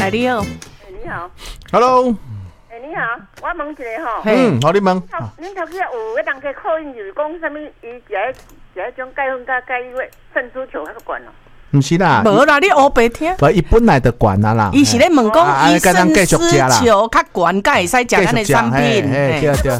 来你好， 你好， Hello， 你好，我问一下吼， 好，你问。 恁头先有迄人去考验，就是讲什么？伊一种钙粉甲钙伊个肾珠球较悬咯。 不是啦， 无啦，你黑白听。 不，伊本来就悬啊啦。 伊是咧问讲，伊肾继续吃啦丝球较悬，才会使食咱的产品。 对对。